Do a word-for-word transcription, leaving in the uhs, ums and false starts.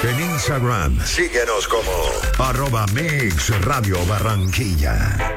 En Instagram, síguenos como arroba Mix Radio Barranquilla.